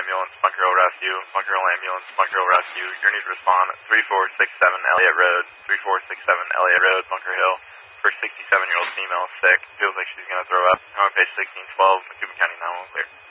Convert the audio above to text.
Ambulance, Bunker Hill Rescue, Bunker Hill Ambulance, Bunker Hill Rescue. You're need to respond at 3467 Elliott Road, 3467 Elliott Road, Bunker Hill. For 67-year-old female sick, feels like she's going to throw up. I'm on page 1612, Macomb County 911 clear.